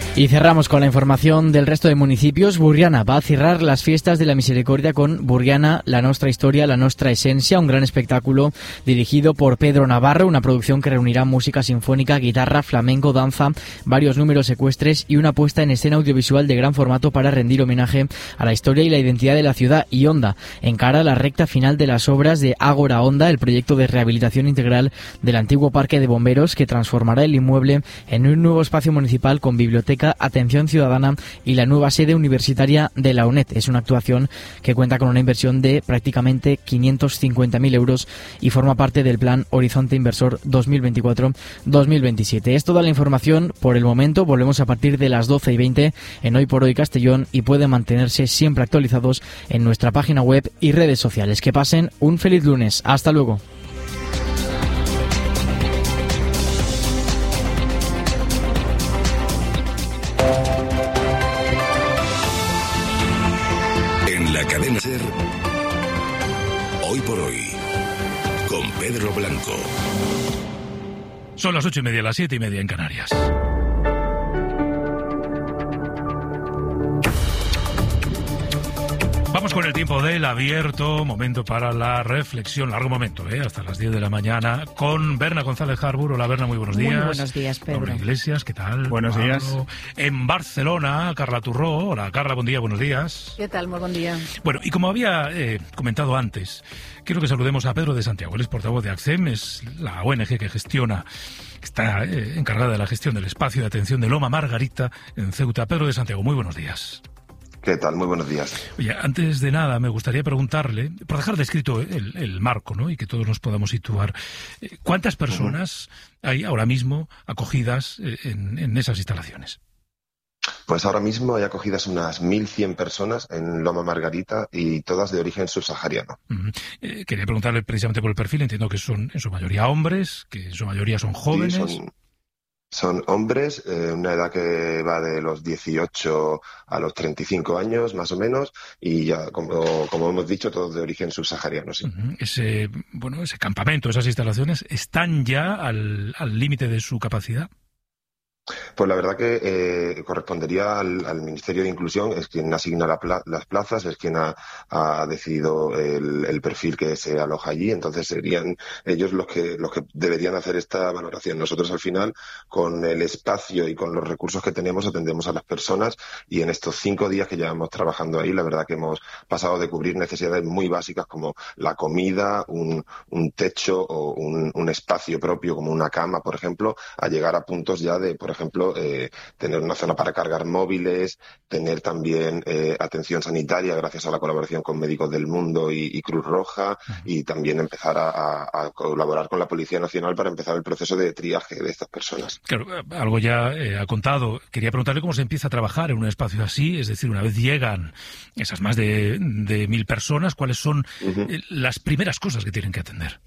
Y cerramos con la información del resto de municipios. Burriana va a cerrar las fiestas de la Misericordia con Burriana, la nostra historia, la nostra esencia, un gran espectáculo dirigido por Pedro Navarro, una producción que reunirá música sinfónica, guitarra, flamenco, danza, varios números ecuestres y una puesta en escena audiovisual de gran formato para rendir homenaje a la historia y la identidad de la ciudad. Y Onda encara la recta final de las obras de Ágora Onda, el proyecto de rehabilitación integral del antiguo parque de bomberos que transformará el inmueble en un nuevo espacio municipal con biblioteca, atención ciudadana y la nueva sede universitaria de la UNED. Es una actuación que cuenta con una inversión de prácticamente 550.000 euros y forma parte del plan Horizonte Inversor 2024-2027. Es toda la información por el momento. Volvemos a partir de las 12:20 en Hoy por Hoy Castellón y pueden mantenerse siempre actualizados en nuestra página web y redes sociales. Que pasen un feliz lunes. Hasta luego. La cadena SER, Hoy por Hoy, con Pedro Blanco. Son las 8:30, las 7:30 en Canarias. Vamos con el tiempo del abierto, momento para la reflexión, largo momento, hasta las 10 de la mañana, con Berna González Harbour. Hola Berna, muy buenos días. Muy buenos días, Pedro. Laura Iglesias, ¿qué tal? Buenos días. En Barcelona, Carla Turró. Hola Carla, buen día, buenos días. ¿Qué tal? Muy buen día. Bueno, y como había comentado antes, quiero que saludemos a Pedro de Santiago. Él es portavoz de ACCEM, es la ONG que está encargada de la gestión del espacio de atención de Loma Margarita en Ceuta. Pedro de Santiago, muy buenos días. ¿Qué tal? Muy buenos días. Oye, antes de nada me gustaría preguntarle, por dejar descrito el marco, ¿no?, y que todos nos podamos situar, ¿cuántas personas hay ahora mismo acogidas en esas instalaciones? Pues ahora mismo hay acogidas unas 1.100 personas en Loma Margarita y todas de origen subsahariano. Quería preguntarle precisamente por el perfil. Entiendo que son en su mayoría hombres, que en su mayoría son jóvenes. Sí, son hombres, una edad que va de los 18 a los 35 años, más o menos, y ya, como hemos dicho, todos de origen subsahariano, sí. Ese campamento, esas instalaciones, ¿están ya al límite de su capacidad? Pues la verdad que correspondería al Ministerio de Inclusión, es quien asigna las plazas, es quien ha decidido el perfil que se aloja allí, entonces serían ellos los que deberían hacer esta valoración. Nosotros al final, con el espacio y con los recursos que tenemos, atendemos a las personas y en estos 5 días que llevamos trabajando ahí, la verdad que hemos pasado de cubrir necesidades muy básicas como la comida, un techo o un espacio propio como una cama, por ejemplo, a llegar a puntos ya de, por ejemplo, tener una zona para cargar móviles, tener también atención sanitaria gracias a la colaboración con Médicos del Mundo y Cruz Roja, y también empezar a colaborar con la Policía Nacional para empezar el proceso de triaje de estas personas. Claro, algo ya ha contado. Quería preguntarle cómo se empieza a trabajar en un espacio así, es decir, una vez llegan esas más de 1.000 personas, ¿cuáles son las primeras cosas que tienen que atender?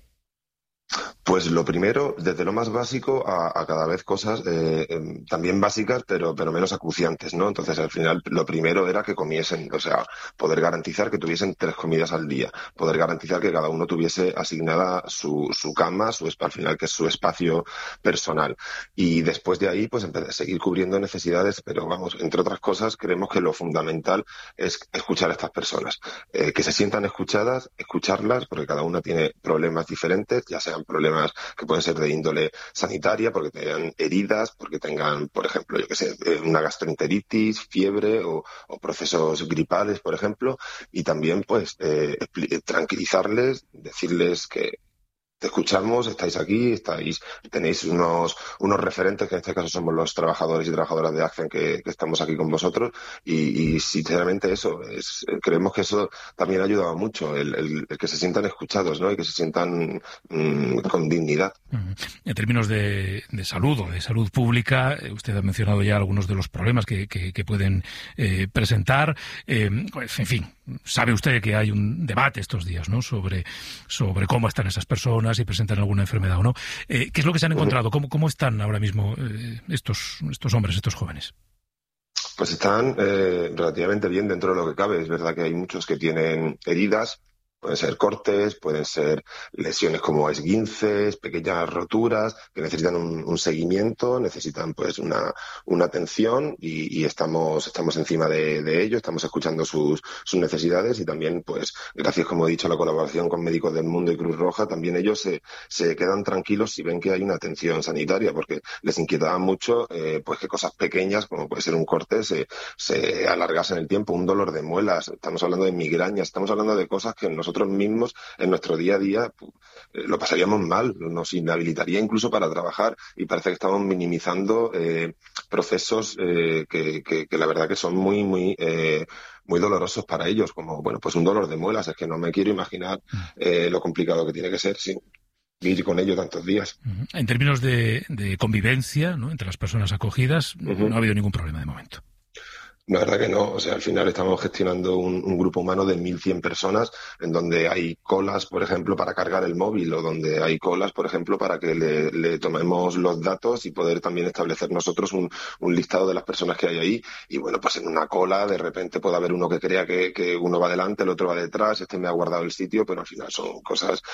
Pues lo primero, desde lo más básico a cada vez cosas también básicas, pero menos acuciantes, ¿no? Entonces, al final, lo primero era que comiesen, o sea, poder garantizar que tuviesen 3 comidas al día, poder garantizar que cada uno tuviese asignada su cama, al final, que es su espacio personal. Y después de ahí, pues seguir cubriendo necesidades, pero vamos, entre otras cosas, creemos que lo fundamental es escuchar a estas personas, que se sientan escuchadas, escucharlas, porque cada una tiene problemas diferentes, ya sean problemas que pueden ser de índole sanitaria, porque tengan heridas, porque tengan, por ejemplo, una gastroenteritis, fiebre o procesos gripales, por ejemplo, y también pues tranquilizarles, decirles que te escuchamos, estáis aquí, tenéis unos referentes, que en este caso somos los trabajadores y trabajadoras de ACCEM que estamos aquí con vosotros, y sinceramente creemos que eso también ha ayudado mucho, el que se sientan escuchados, ¿no? Y que se sientan con dignidad. En términos de salud o de salud pública, usted ha mencionado ya algunos de los problemas que pueden presentar. Pues, en fin, sabe usted que hay un debate estos días, ¿no?, sobre cómo están esas personas, si presentan alguna enfermedad o no. ¿Qué es lo que se han encontrado? ¿Cómo están ahora mismo estos hombres, estos jóvenes? Pues están relativamente bien dentro de lo que cabe. Es verdad que hay muchos que tienen heridas, Pueden ser cortes, pueden ser lesiones como esguinces, pequeñas roturas que necesitan un seguimiento, necesitan pues una atención y estamos encima de ello, estamos escuchando sus necesidades y también pues gracias, como he dicho, a la colaboración con Médicos del Mundo y Cruz Roja, también ellos se quedan tranquilos si ven que hay una atención sanitaria, porque les inquietaba mucho pues que cosas pequeñas como puede ser un corte se alargasen el tiempo, un dolor de muelas, estamos hablando de migrañas, estamos hablando de cosas que nosotros mismos en nuestro día a día lo pasaríamos mal, nos inhabilitaría incluso para trabajar y parece que estamos minimizando procesos que la verdad que son muy dolorosos para ellos, como bueno, pues un dolor de muelas, es que no me quiero imaginar lo complicado que tiene que ser, sí, vivir con ello tantos días. En términos de convivencia, ¿no?, entre las personas acogidas, no ha habido ningún problema de momento. La verdad que no, o sea, al final estamos gestionando un grupo humano de 1.100 personas en donde hay colas, por ejemplo, para cargar el móvil o donde hay colas, por ejemplo, para que le tomemos los datos y poder también establecer nosotros un listado de las personas que hay ahí. Y bueno, pues en una cola de repente puede haber uno que crea que uno va delante, el otro va detrás, me ha guardado el sitio, pero al final son cosas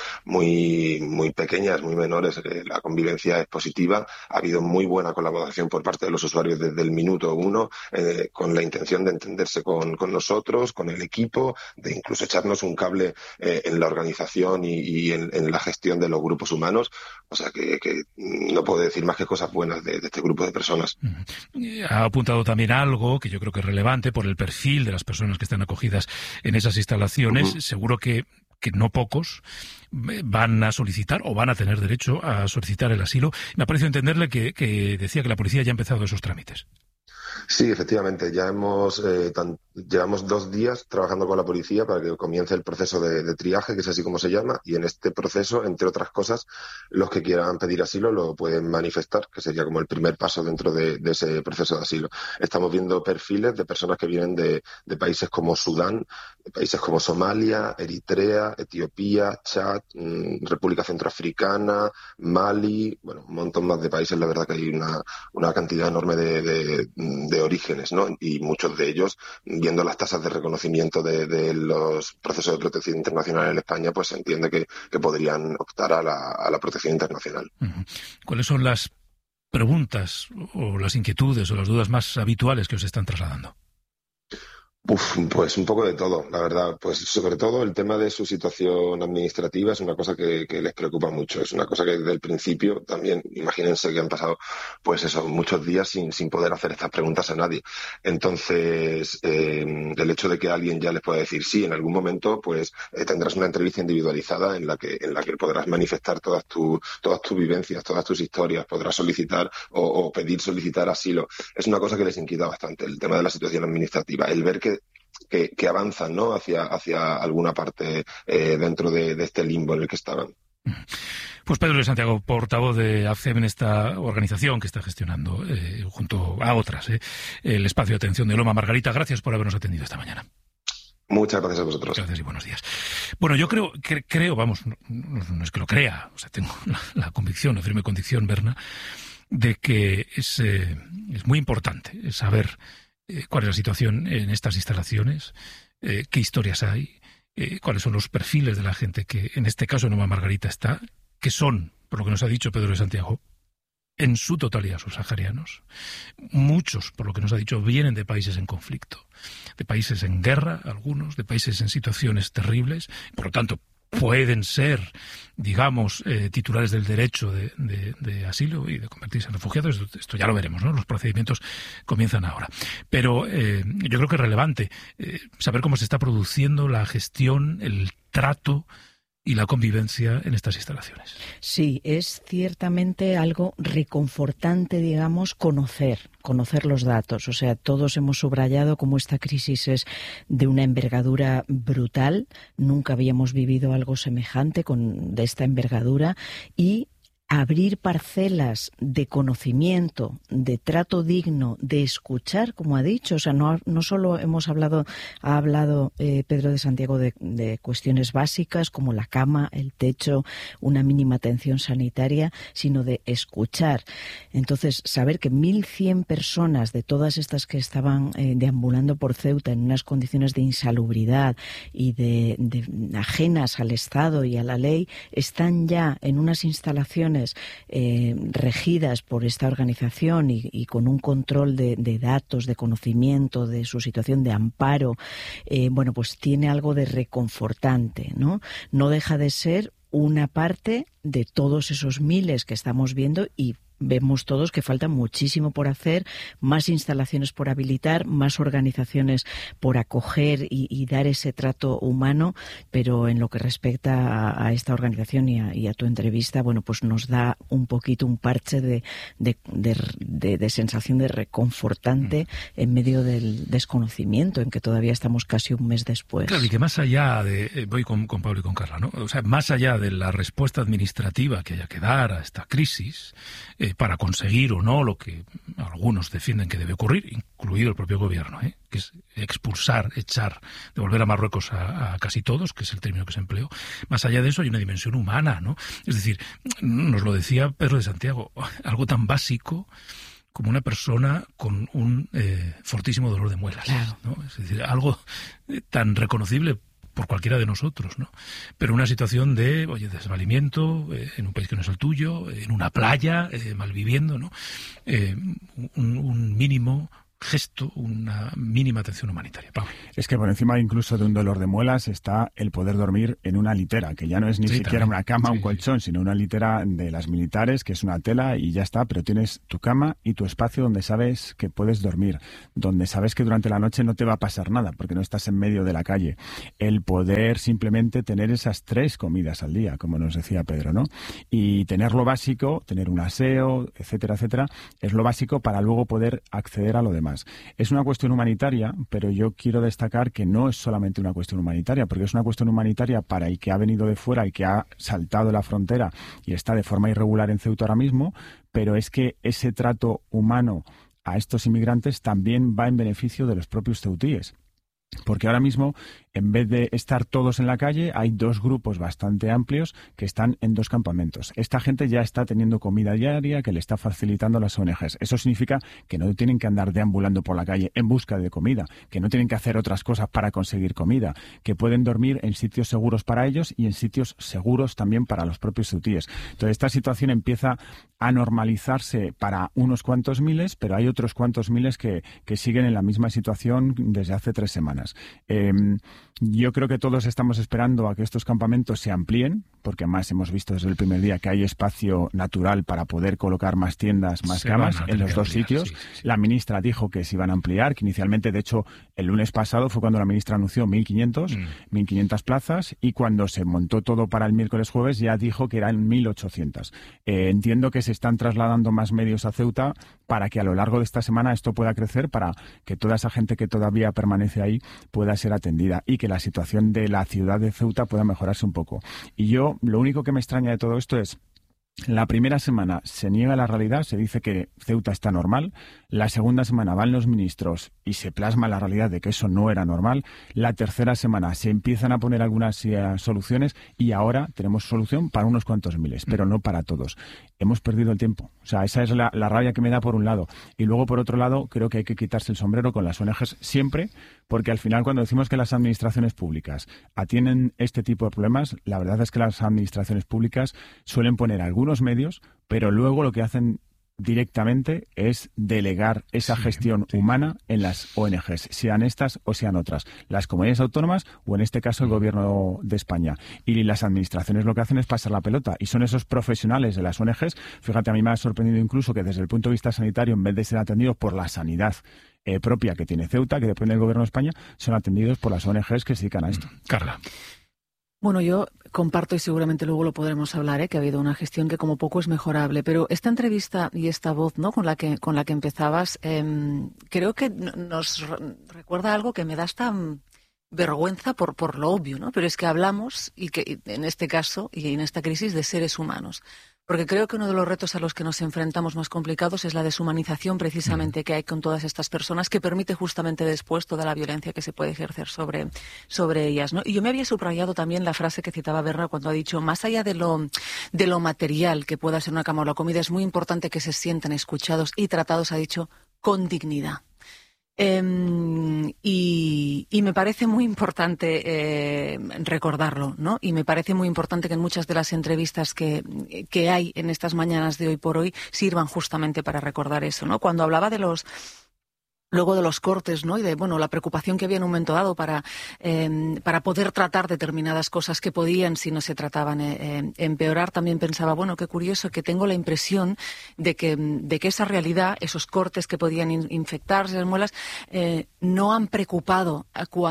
muy pequeñas, muy menores. La convivencia es positiva, ha habido muy buena colaboración por parte de los usuarios desde el minuto 1, con la intención de entenderse con nosotros, con el equipo, de incluso echarnos un cable en la organización y en la gestión de los grupos humanos. O sea que no puedo decir más que cosas buenas de este grupo de personas. Ha apuntado también algo que yo creo que es relevante por el perfil de las personas que están acogidas en esas instalaciones. Seguro que no pocos van a solicitar o van a tener derecho a solicitar el asilo. Me ha parecido entenderle que decía que la policía ya ha empezado esos trámites. Sí, efectivamente, llevamos 2 días trabajando con la policía para que comience el proceso de triaje, que es así como se llama, y en este proceso, entre otras cosas, los que quieran pedir asilo lo pueden manifestar, que sería como el primer paso dentro de ese proceso de asilo. Estamos viendo perfiles de personas que vienen de países como Sudán, de países como Somalia, Eritrea, Etiopía, Chad, República Centroafricana, Mali, bueno, un montón más de países. La verdad que hay una cantidad enorme de orígenes, ¿no? Y muchos de ellos, viendo las tasas de reconocimiento de los procesos de protección internacional en España, pues se entiende que podrían optar a la protección internacional. ¿Cuáles son las preguntas o las inquietudes o las dudas más habituales que os están trasladando? Pues un poco de todo, la verdad. Pues sobre todo el tema de su situación administrativa es una cosa que les preocupa mucho. Es una cosa que desde el principio también, imagínense que han pasado pues eso, muchos días sin poder hacer estas preguntas a nadie. Entonces, el hecho de que alguien ya les pueda decir sí, en algún momento pues tendrás una entrevista individualizada en la que podrás manifestar todas tus vivencias, todas tus historias, podrás solicitar o solicitar asilo. Es una cosa que les inquieta bastante, el tema de la situación administrativa, el ver que avanzan, ¿no?, hacia alguna parte dentro de este limbo en el que estaban. Pues Pedro de Santiago, portavoz de AFCEM en esta organización que está gestionando, junto a otras, el espacio de atención de Loma. Margarita, gracias por habernos atendido esta mañana. Muchas gracias a vosotros. Gracias y buenos días. Bueno, yo creo, vamos, no es que lo crea, o sea, tengo la convicción, la firme convicción, Berna, de que es muy importante saber cuál es la situación en estas instalaciones, qué historias hay, cuáles son los perfiles de la gente que en este caso en Loma Margarita está, que son, por lo que nos ha dicho Pedro de Santiago, en su totalidad subsaharianos. Muchos, por lo que nos ha dicho, vienen de países en conflicto, de países en guerra, algunos, de países en situaciones terribles, por lo tanto pueden ser, digamos, titulares del derecho de asilo y de convertirse en refugiados. Esto ya lo veremos, ¿no? Los procedimientos comienzan ahora. Pero yo creo que es relevante saber cómo se está produciendo la gestión, el trato y la convivencia en estas instalaciones. Sí, es ciertamente algo reconfortante, digamos, conocer los datos. O sea, todos hemos subrayado cómo esta crisis es de una envergadura brutal. Nunca habíamos vivido algo semejante de esta envergadura y abrir parcelas de conocimiento, de trato digno, de escuchar, como ha dicho. O sea, no solo ha hablado Pedro de Santiago de cuestiones básicas como la cama, el techo, una mínima atención sanitaria, sino de escuchar. Entonces, saber que 1.100 personas de todas estas que estaban deambulando por Ceuta en unas condiciones de insalubridad y de ajenas al Estado y a la ley, están ya en unas instalaciones regidas por esta organización y con un control de datos, de conocimiento, de su situación de amparo, bueno, pues tiene algo de reconfortante, ¿no? No deja de ser una parte de todos esos miles que estamos viendo y vemos todos que falta muchísimo por hacer, más instalaciones por habilitar, más organizaciones por acoger y dar ese trato humano, pero en lo que respecta a esta organización y a tu entrevista, bueno, pues nos da un poquito un parche de sensación de reconfortante en medio del desconocimiento en que todavía estamos casi un mes después. Claro, y que más allá de, voy con Pablo y con Carla, ¿no? O sea, más allá de la respuesta administrativa que haya que dar a esta crisis, para conseguir o no lo que algunos defienden que debe ocurrir, incluido el propio gobierno, que es expulsar, echar, devolver a Marruecos a casi todos, que es el término que se empleó. Más allá de eso hay una dimensión humana, ¿no? Es decir, nos lo decía Pedro de Santiago, algo tan básico como una persona con un fortísimo dolor de muelas, claro, ¿no? Es decir, algo tan reconocible por cualquiera de nosotros, ¿no? Pero una situación de, desvalimiento, en un país que no es el tuyo, en una playa, malviviendo, ¿no? Un mínimo gesto, una mínima atención humanitaria. Pablo. Es que por encima incluso de un dolor de muelas está el poder dormir en una litera, que ya no es ni siquiera también una cama, un colchón, sino una litera de las militares, que es una tela y ya está, pero tienes tu cama y tu espacio donde sabes que puedes dormir, donde sabes que durante la noche no te va a pasar nada, porque no estás en medio de la calle. El poder simplemente tener esas 3 comidas al día, como nos decía Pedro, ¿no? Y tener lo básico, tener un aseo, etcétera, etcétera, es lo básico para luego poder acceder a lo demás. Es una cuestión humanitaria, pero yo quiero destacar que no es solamente una cuestión humanitaria, porque es una cuestión humanitaria para el que ha venido de fuera y que ha saltado la frontera y está de forma irregular en Ceuta ahora mismo, pero es que ese trato humano a estos inmigrantes también va en beneficio de los propios ceutíes. Porque ahora mismo, en vez de estar todos en la calle, hay 2 grupos bastante amplios que están en 2 campamentos. Esta gente ya está teniendo comida diaria que le está facilitando las ONGs. Eso significa que no tienen que andar deambulando por la calle en busca de comida, que no tienen que hacer otras cosas para conseguir comida, que pueden dormir en sitios seguros para ellos y en sitios seguros también para los propios ceutíes. Entonces, esta situación empieza a normalizarse para unos cuantos miles, pero hay otros cuantos miles que siguen en la misma situación desde hace 3 semanas. Yo creo que todos estamos esperando a que estos campamentos se amplíen, porque además hemos visto desde el primer día que hay espacio natural para poder colocar más tiendas, más camas en los 2 sitios. Sí. La ministra dijo que se iban a ampliar, que inicialmente, de hecho, el lunes pasado fue cuando la ministra anunció 1.500 plazas, y cuando se montó todo para el miércoles jueves ya dijo que eran 1.800. Entiendo que se están trasladando más medios a Ceuta para que a lo largo de esta semana esto pueda crecer, para que toda esa gente que todavía permanece ahí pueda ser atendida y que la situación de la ciudad de Ceuta pueda mejorarse un poco. Y yo, lo único que me extraña de todo esto es: la primera semana se niega la realidad, se dice que Ceuta está normal. La segunda semana van los ministros y se plasma la realidad de que eso no era normal. La tercera semana se empiezan a poner algunas soluciones y ahora tenemos solución para unos cuantos miles, pero no para todos. Hemos perdido el tiempo. O sea, esa es la rabia que me da por un lado. Y luego, por otro lado, creo que hay que quitarse el sombrero con las ONGs siempre, porque al final, cuando decimos que las administraciones públicas atienden este tipo de problemas, la verdad es que las administraciones públicas suelen poner algunos medios, pero luego lo que hacen directamente es delegar esa gestión humana en las ONGs, sean estas o sean otras, las comunidades autónomas o en este caso el gobierno de España. Y las administraciones lo que hacen es pasar la pelota, y son esos profesionales de las ONGs. Fíjate, a mí me ha sorprendido incluso que desde el punto de vista sanitario, en vez de ser atendidos por la sanidad propia que tiene Ceuta, que depende del gobierno de España, son atendidos por las ONGs que se dedican a esto. Carla. Bueno, yo comparto, y seguramente luego lo podremos hablar, que ha habido una gestión que como poco es mejorable, pero esta entrevista y esta voz, ¿no?, con la que empezabas, creo que nos recuerda algo que me da hasta vergüenza por lo obvio, ¿no? Pero es que hablamos, y que en este caso y en esta crisis, de seres humanos. Porque creo que uno de los retos a los que nos enfrentamos más complicados es la deshumanización precisamente que hay con todas estas personas, que permite justamente después toda la violencia que se puede ejercer sobre ellas, ¿no? Y yo me había subrayado también la frase que citaba Berna cuando ha dicho, más allá de lo material que pueda ser una cama o la comida, es muy importante que se sientan escuchados y tratados, ha dicho, con dignidad. Y me parece muy importante recordarlo, ¿no? Y me parece muy importante que en muchas de las entrevistas que hay en estas mañanas de Hoy por Hoy sirvan justamente para recordar eso, ¿no? Cuando hablaba luego de los cortes, ¿no? Y de, la preocupación que había en un momento dado para poder tratar determinadas cosas que podían, si no se trataban, empeorar, también pensaba, qué curioso, que tengo la impresión de que esa realidad, esos cortes que podían infectarse, las muelas, no han preocupado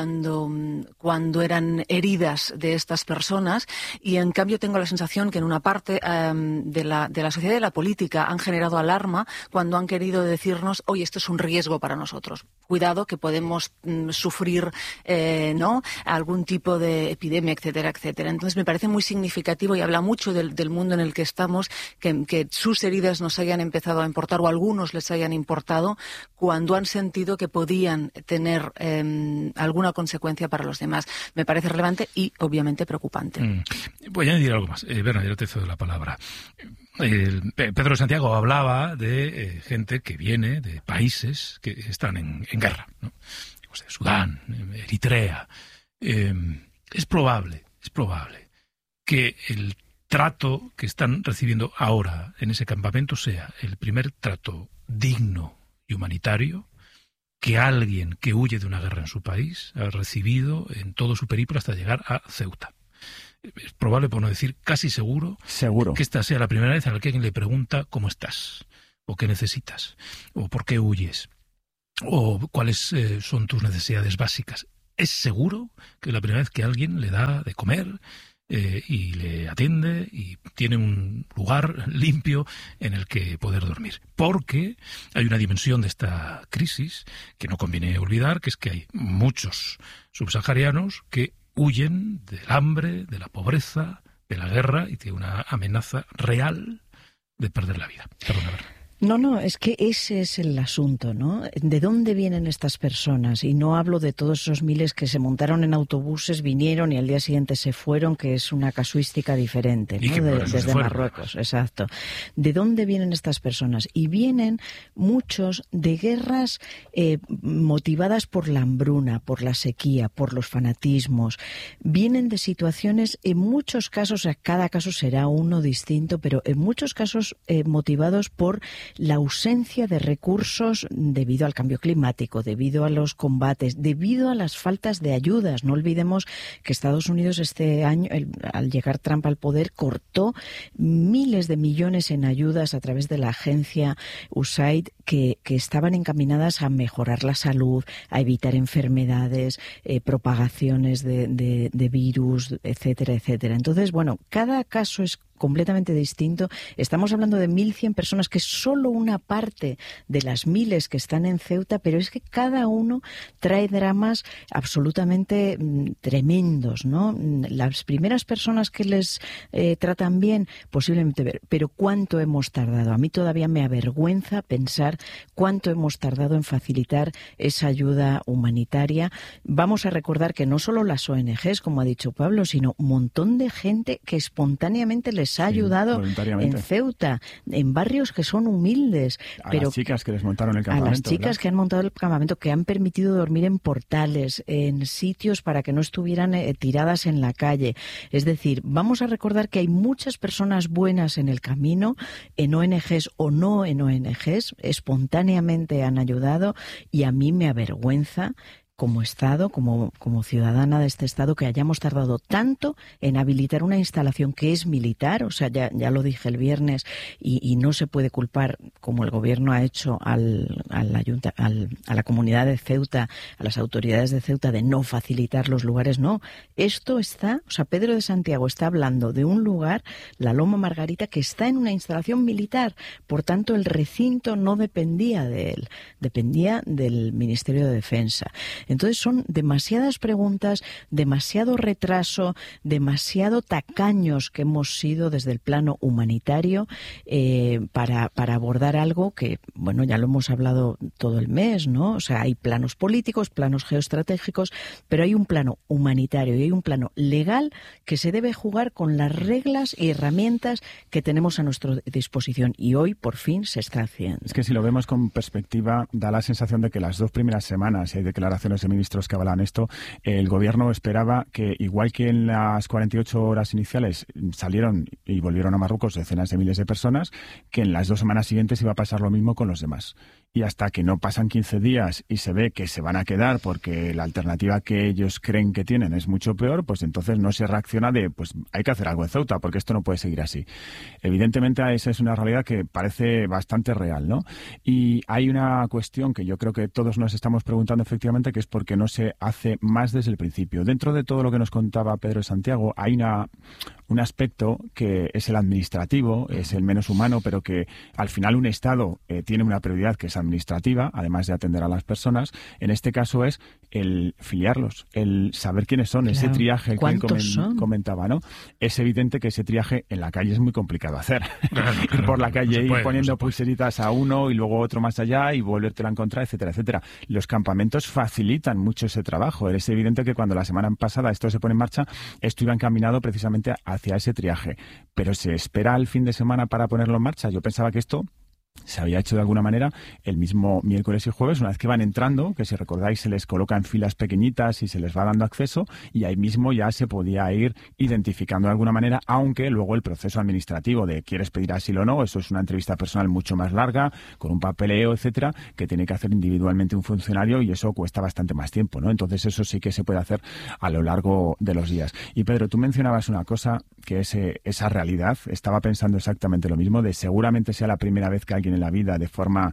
cuando eran heridas de estas personas, y en cambio tengo la sensación que en una parte de la sociedad y de la política han generado alarma cuando han querido decirnos, oye, esto es un riesgo para nosotros. Cuidado, que podemos sufrir ¿no? algún tipo de epidemia, etcétera, etcétera. Entonces me parece muy significativo y habla mucho del mundo en el que estamos, que sus heridas nos hayan empezado a importar, o algunos les hayan importado, cuando han sentido que podían tener alguna consecuencia para los demás. Me parece relevante y obviamente preocupante. Voy a añadir algo más. Berna, yo te cedo la palabra. Pedro de Santiago hablaba de gente que viene de países que están en guerra, ¿no? Sudán, Eritrea. Es probable que el trato que están recibiendo ahora en ese campamento sea el primer trato digno y humanitario que alguien que huye de una guerra en su país ha recibido en todo su periplo hasta llegar a Ceuta. Es probable, por no decir casi seguro, que esta sea la primera vez en la que alguien le pregunta cómo estás, o qué necesitas, o por qué huyes, o cuáles son tus necesidades básicas. Es seguro que es la primera vez que alguien le da de comer y le atiende y tiene un lugar limpio en el que poder dormir. Porque hay una dimensión de esta crisis que no conviene olvidar, que es que hay muchos subsaharianos que huyen del hambre, de la pobreza, de la guerra y de una amenaza real de perder la vida. Perdona, Berna. No, es que ese es el asunto, ¿no? ¿De dónde vienen estas personas? Y no hablo de todos esos miles que se montaron en autobuses, vinieron y al día siguiente se fueron, que es una casuística diferente, ¿no? Desde Marruecos, exacto. ¿De dónde vienen estas personas? Y vienen muchos de guerras motivadas por la hambruna, por la sequía, por los fanatismos. Vienen de situaciones, en muchos casos, cada caso será uno distinto, pero en muchos casos motivados por la ausencia de recursos debido al cambio climático, debido a los combates, debido a las faltas de ayudas. No olvidemos que Estados Unidos este año, al llegar Trump al poder, cortó miles de millones en ayudas a través de la agencia USAID que estaban encaminadas a mejorar la salud, a evitar enfermedades, propagaciones de virus, etcétera, etcétera. Entonces, cada caso es completamente distinto. Estamos hablando de 1.100 personas, que es solo una parte de las miles que están en Ceuta, pero es que cada uno trae dramas absolutamente tremendos, ¿no? Las primeras personas que les tratan bien, posiblemente, pero ¿cuánto hemos tardado? A mí todavía me avergüenza pensar cuánto hemos tardado en facilitar esa ayuda humanitaria. Vamos a recordar que no solo las ONGs, como ha dicho Pablo, sino un montón de gente que espontáneamente les ha ayudado en Ceuta, en barrios que son humildes. Pero las chicas que les montaron el campamento. A las chicas, ¿verdad?, que han montado el campamento, que han permitido dormir en portales, en sitios para que no estuvieran tiradas en la calle. Es decir, vamos a recordar que hay muchas personas buenas en el camino, en ONGs o no en ONGs, espontáneamente han ayudado, y a mí me avergüenza como Estado, como ciudadana de este Estado, que hayamos tardado tanto en habilitar una instalación que es militar. O sea, ya lo dije el viernes, y no se puede culpar, como el Gobierno ha hecho a la comunidad de Ceuta, a las autoridades de Ceuta, de no facilitar los lugares. No, esto está, Pedro de Santiago está hablando de un lugar, la Loma Margarita, que está en una instalación militar. Por tanto, el recinto no dependía de él, dependía del Ministerio de Defensa. Entonces son demasiadas preguntas, demasiado retraso, demasiado tacaños que hemos sido desde el plano humanitario para abordar algo que, bueno, ya lo hemos hablado todo el mes, ¿no? O sea, hay planos políticos, planos geoestratégicos, pero hay un plano humanitario y hay un plano legal que se debe jugar con las reglas y herramientas que tenemos a nuestra disposición, y hoy por fin se está haciendo. Es que si lo vemos con perspectiva, da la sensación de que las 2 primeras semanas, y hay declaraciones de ministros que avalan esto, el gobierno esperaba que, igual que en las 48 horas iniciales salieron y volvieron a Marruecos decenas de miles de personas, que en las 2 semanas siguientes iba a pasar lo mismo con los demás. Y hasta que no pasan 15 días y se ve que se van a quedar porque la alternativa que ellos creen que tienen es mucho peor, pues entonces no se reacciona de, pues hay que hacer algo en Ceuta, porque esto no puede seguir así. Evidentemente esa es una realidad que parece bastante real, ¿no? Y hay una cuestión que yo creo que todos nos estamos preguntando efectivamente, que es por qué no se hace más desde el principio. Dentro de todo lo que nos contaba Pedro de Santiago, hay un aspecto que es el administrativo, es el menos humano, pero que al final un Estado tiene una prioridad que es administrativa, además de atender a las personas. En este caso es el filiarlos, el saber quiénes son, claro, ese triaje que él comentaba, ¿no? Es evidente que ese triaje en la calle es muy complicado hacer. Claro, ir por la calle, ir poniendo pulseritas a uno y luego otro más allá y volvértelo a encontrar, etcétera, etcétera. Los campamentos facilitan mucho ese trabajo. Es evidente que cuando la semana pasada esto se pone en marcha, esto iba encaminado precisamente hacia ese triaje. Pero se espera el fin de semana para ponerlo en marcha. Yo pensaba que esto se había hecho de alguna manera el mismo miércoles y jueves, una vez que van entrando, que si recordáis se les coloca en filas pequeñitas y se les va dando acceso, y ahí mismo ya se podía ir identificando de alguna manera, aunque luego el proceso administrativo de quieres pedir asilo o no, eso es una entrevista personal mucho más larga, con un papeleo, etcétera, que tiene que hacer individualmente un funcionario, y eso cuesta bastante más tiempo, ¿no? Entonces eso sí que se puede hacer a lo largo de los días. Y Pedro, tú mencionabas una cosa que es esa realidad. Estaba pensando exactamente lo mismo, de seguramente sea la primera vez que alguien en la vida de forma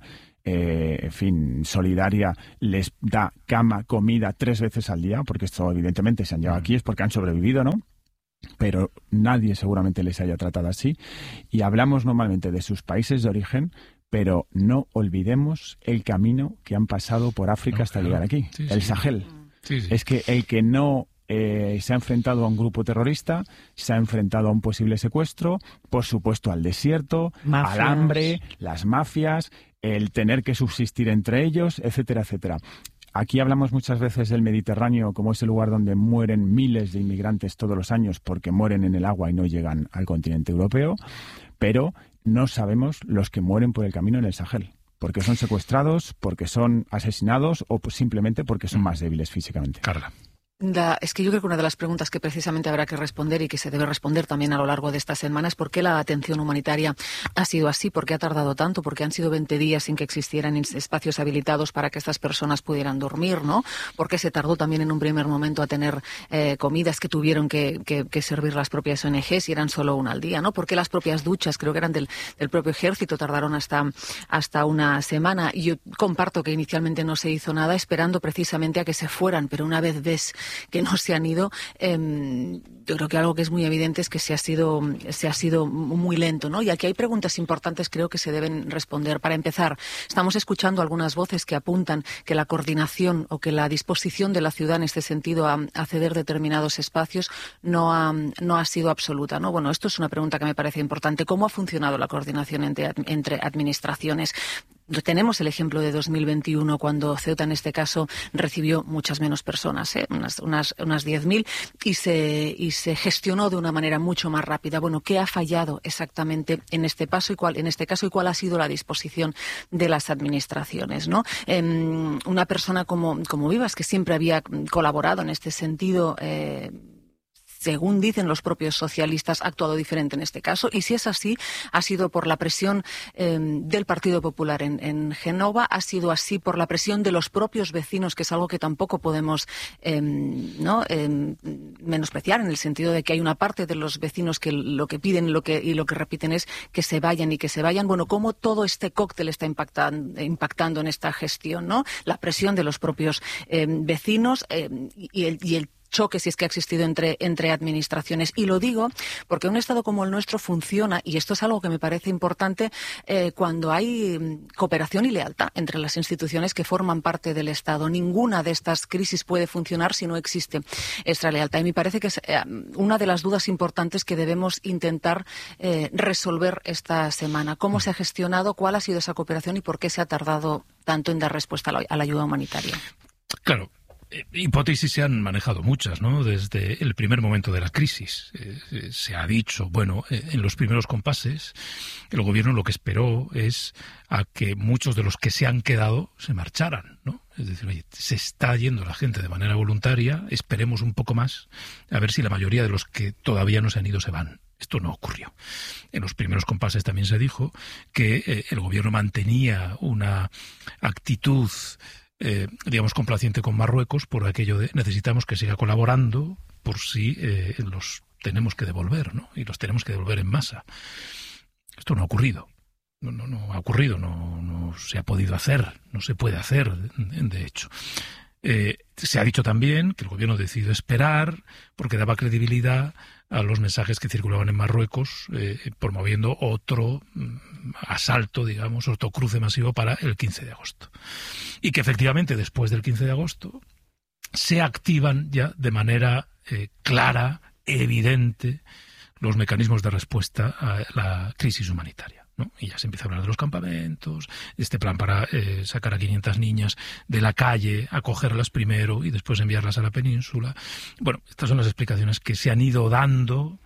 solidaria les da cama, comida 3 veces al día, porque esto evidentemente se han llevado aquí, es porque han sobrevivido, ¿no? Pero nadie seguramente les haya tratado así. Y hablamos normalmente de sus países de origen, pero no olvidemos el camino que han pasado por África hasta llegar aquí, el Sahel. Sí. Es que el que no se ha enfrentado a un grupo terrorista, se ha enfrentado a un posible secuestro, por supuesto al desierto, mafias, al hambre, las mafias, el tener que subsistir entre ellos, etcétera, etcétera. Aquí hablamos muchas veces del Mediterráneo como ese lugar donde mueren miles de inmigrantes todos los años porque mueren en el agua y no llegan al continente europeo, pero no sabemos los que mueren por el camino en el Sahel, porque son secuestrados, porque son asesinados o simplemente porque son más débiles físicamente. Carla. Es que yo creo que una de las preguntas que precisamente habrá que responder y que se debe responder también a lo largo de esta semana es por qué la atención humanitaria ha sido así, por qué ha tardado tanto, por qué han sido 20 días sin que existieran espacios habilitados para que estas personas pudieran dormir, ¿no? Por qué se tardó también en un primer momento a tener comidas que tuvieron que servir las propias ONGs y eran solo una al día, ¿no? Por qué las propias duchas, creo que eran del propio ejército, tardaron hasta una semana. Y yo comparto que inicialmente no se hizo nada esperando precisamente a que se fueran, pero una vez ves que no se han ido, yo creo que algo que es muy evidente es que se ha sido muy lento, ¿no? Y aquí hay preguntas importantes, creo, que se deben responder. Para empezar, estamos escuchando algunas voces que apuntan que la coordinación o que la disposición de la ciudad en este sentido a ceder determinados espacios no ha sido absoluta, ¿no? Bueno, esto es una pregunta que me parece importante. ¿Cómo ha funcionado la coordinación entre administraciones? Tenemos el ejemplo de 2021, cuando Ceuta, en este caso, recibió muchas menos personas, unas 10.000, y se gestionó de una manera mucho más rápida. Bueno, ¿qué ha fallado exactamente en este caso y cuál ha sido la disposición de las administraciones, ¿no? Una persona como Vivas, que siempre había colaborado en este sentido, según dicen los propios socialistas, ha actuado diferente en este caso. Y si es así, ha sido por la presión del Partido Popular en Génova, ha sido así por la presión de los propios vecinos, que es algo que tampoco podemos menospreciar, en el sentido de que hay una parte de los vecinos que lo que piden y lo que repiten es que se vayan y que se vayan. Bueno, cómo todo este cóctel está impactando en esta gestión, ¿no? La presión de los propios vecinos y el choque, si es que ha existido entre administraciones. Y lo digo porque un Estado como el nuestro funciona, y esto es algo que me parece importante, cuando hay cooperación y lealtad entre las instituciones que forman parte del Estado. Ninguna de estas crisis puede funcionar si no existe esta lealtad. Y me parece que es una de las dudas importantes que debemos intentar resolver esta semana. ¿Cómo se ha gestionado? ¿Cuál ha sido esa cooperación? ¿Y por qué se ha tardado tanto en dar respuesta a la ayuda humanitaria? Claro. Hipótesis se han manejado muchas, ¿no? Desde el primer momento de la crisis. Se ha dicho, bueno, en los primeros compases, el gobierno lo que esperó es a que muchos de los que se han quedado se marcharan, ¿no? Es decir, oye, se está yendo la gente de manera voluntaria, esperemos un poco más, a ver si la mayoría de los que todavía no se han ido se van. Esto no ocurrió. En los primeros compases también se dijo que el gobierno mantenía una actitud digamos, complaciente con Marruecos por aquello de necesitamos que siga colaborando por si los tenemos que devolver, ¿no? Y los tenemos que devolver en masa. Esto no ha ocurrido. No ha ocurrido, no se ha podido hacer, no se puede hacer, de hecho. Se ha dicho también que el gobierno decidió esperar porque daba credibilidad a los mensajes que circulaban en Marruecos, promoviendo otro asalto, digamos, otro cruce masivo para el 15 de agosto. Y que efectivamente después del 15 de agosto se activan ya de manera clara, evidente, los mecanismos de respuesta a la crisis humanitaria, ¿no? Y ya se empieza a hablar de los campamentos, este plan para sacar a 500 niñas de la calle, acogerlas primero y después enviarlas a la península. Bueno, estas son las explicaciones que se han ido dando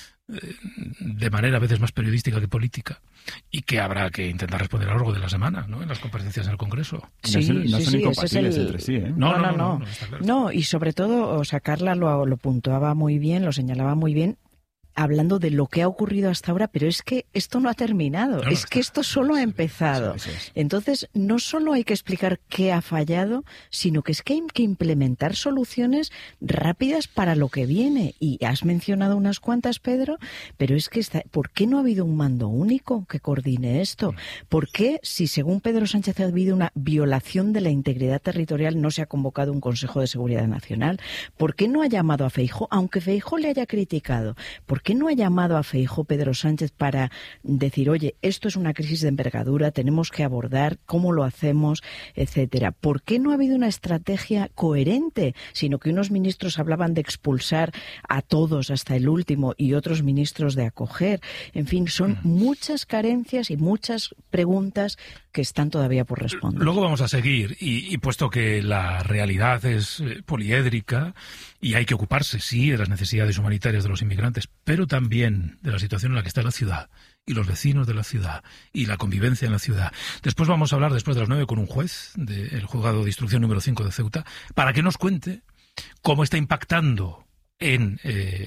de manera a veces más periodística que política y que habrá que intentar responder a lo largo de la semana, ¿no? En las comparecencias en el Congreso. Sí, no son incompatibles entre sí, ¿eh? No. No, y sobre todo, o sea, Carla lo puntuaba muy bien, lo señalaba muy bien, hablando de lo que ha ocurrido hasta ahora, pero es que esto no ha terminado, es que esto solo ha empezado. Entonces, no solo hay que explicar qué ha fallado, sino que es que hay que implementar soluciones rápidas para lo que viene. Y has mencionado unas cuantas, Pedro, pero es que ¿por qué no ha habido un mando único que coordine esto? ¿Por qué, si según Pedro Sánchez ha habido una violación de la integridad territorial, no se ha convocado un Consejo de Seguridad Nacional? ¿Por qué no ha llamado a Feijóo, aunque Feijóo le haya criticado? ¿Por qué no ha llamado a Feijóo Pedro Sánchez para decir, oye, esto es una crisis de envergadura, tenemos que abordar cómo lo hacemos, etcétera? ¿Por qué no ha habido una estrategia coherente, sino que unos ministros hablaban de expulsar a todos hasta el último y otros ministros de acoger? En fin, son muchas carencias y muchas preguntas que están todavía por responder. Luego vamos a seguir, y puesto que la realidad es poliédrica y hay que ocuparse, sí, de las necesidades humanitarias de los inmigrantes, pero también de la situación en la que está la ciudad y los vecinos de la ciudad y la convivencia en la ciudad. Después vamos a hablar, después de las 9, con un juez del Juzgado de Instrucción número 5 de Ceuta para que nos cuente cómo está impactando en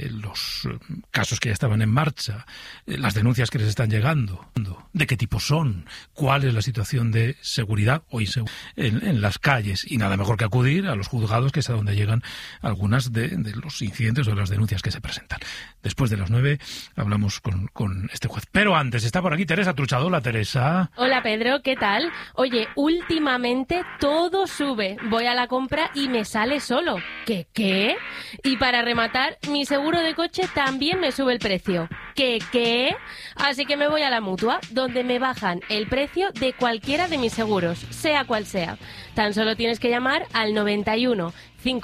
los casos que ya estaban en marcha, las denuncias que les están llegando, de qué tipo son, cuál es la situación de seguridad o inseguridad en las calles, y nada mejor que acudir a los juzgados, que es a donde llegan algunas de los incidentes o de las denuncias que se presentan. Después de las 9 hablamos con este juez. Pero antes está por aquí Teresa Truchado. Hola, Teresa. Hola, Pedro, ¿qué tal? Oye, últimamente todo sube. Voy a la compra y me sale solo. ¿Qué? Y para rematar, mi seguro de coche también me sube el precio. ¿Qué? Así que me voy a la Mutua, donde me bajan el precio de cualquiera de mis seguros, sea cual sea. Tan solo tienes que llamar al 91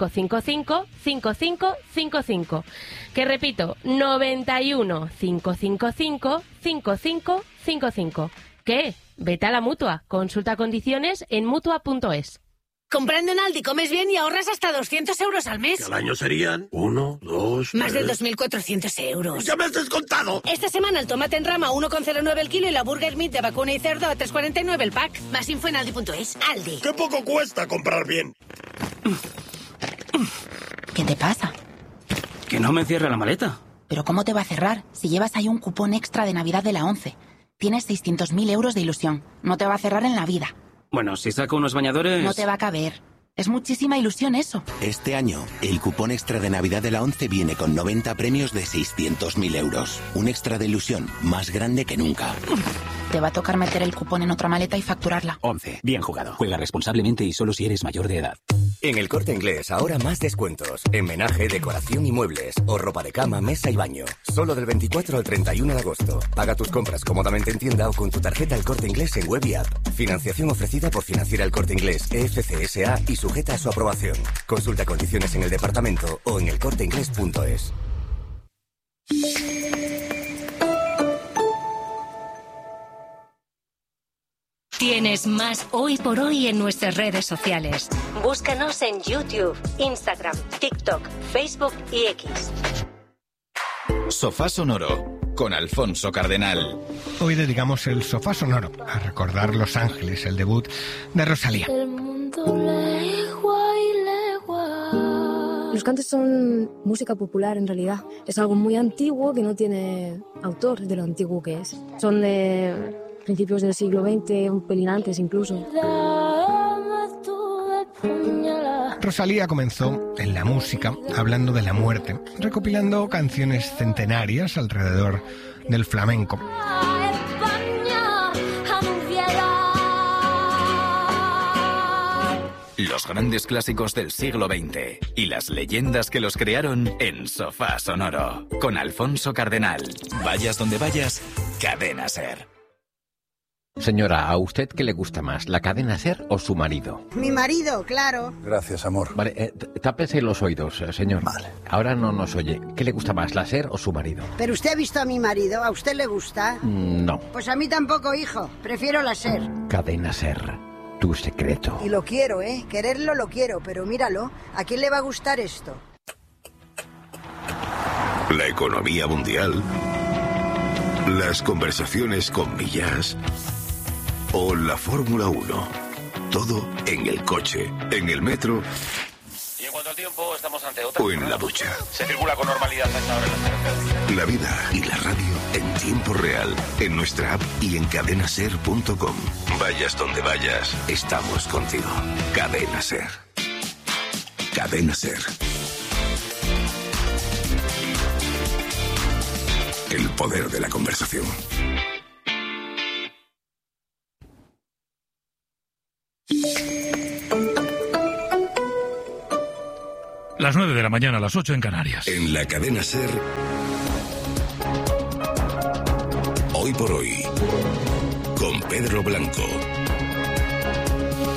555 5555. Que repito, 91 555 5555. ¿Qué? Vete a la Mutua. Consulta condiciones en Mutua.es. Comprando en Aldi comes bien y ahorras hasta 200 euros al mes. Que al año serían 1, 2, 3... Más de 2.400 euros. ¡Ya me has descontado! Esta semana el tomate en rama 1,09 el kilo y la burger meat de vacuna y cerdo a 3,49 el pack. Más info en Aldi.es. Aldi. ¡Qué poco cuesta comprar bien! ¿Qué te pasa? Que no me cierre la maleta. ¿Pero cómo te va a cerrar si llevas ahí un cupón extra de Navidad de la 11? Tienes 600.000 euros de ilusión. No te va a cerrar en la vida. Bueno, si saco unos bañadores... No te va a caber. Es muchísima ilusión eso. Este año, el cupón extra de Navidad de la 11 viene con 90 premios de 600.000 euros. Un extra de ilusión más grande que nunca. Te va a tocar meter el cupón en otra maleta y facturarla. 11. Bien jugado. Juega responsablemente y solo si eres mayor de edad. En El Corte Inglés, ahora más descuentos. En menaje, decoración y muebles. O ropa de cama, mesa y baño. Solo del 24 al 31 de agosto. Paga tus compras cómodamente en tienda o con tu tarjeta El Corte Inglés en web y app. Financiación ofrecida por Financiera El Corte Inglés, EFCSA y sujeta a su aprobación. Consulta condiciones en el departamento o en elcorteinglés.es. Tienes más Hoy por Hoy en nuestras redes sociales. Búscanos en YouTube, Instagram, TikTok, Facebook y X. Sofá Sonoro con Alfonso Cardenal. Hoy dedicamos el Sofá Sonoro a recordar Los Ángeles, el debut de Rosalía. El mundo legua y legua. Los cantos son música popular en realidad. Es algo muy antiguo que no tiene autor de lo antiguo que es. Son de principios del siglo XX, un pelín antes incluso. Rosalía comenzó en la música hablando de la muerte, recopilando canciones centenarias alrededor del flamenco. Los grandes clásicos del siglo XX y las leyendas que los crearon en Sofá Sonoro con Alfonso Cardenal. Vayas donde vayas, Cadena SER. Señora, ¿a usted qué le gusta más, la cadena SER o su marido? Mi marido, claro. Gracias, amor. Vale, tápese los oídos, señor. Vale. Ahora no nos oye. ¿Qué le gusta más, la SER o su marido? Pero usted ha visto a mi marido, ¿a usted le gusta? No. Pues a mí tampoco, hijo. Prefiero la SER. Cadena SER, tu secreto. Y lo quiero, quererlo lo quiero, pero míralo, ¿a quién le va a gustar esto? La economía mundial, las conversaciones con Millás o la Fórmula 1. Todo en el coche, en el metro. Y en cuanto al tiempo, estamos ante otra. O en la ducha. Se circula con normalidad hasta ahora en las carreteras. La vida y la radio en tiempo real, en nuestra app y en cadenaser.com. Vayas donde vayas, estamos contigo. Cadena SER. Cadena SER. El poder de la conversación. Las 9 de la mañana, las 8 en Canarias. En la Cadena SER, Hoy por Hoy, con Pedro Blanco.